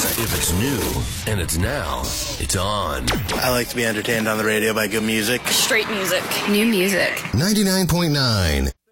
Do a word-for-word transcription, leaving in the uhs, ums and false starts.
If it's new and it's now, it's on. I like to be entertained on the radio by good music. Straight music. New music. ninety-nine point nine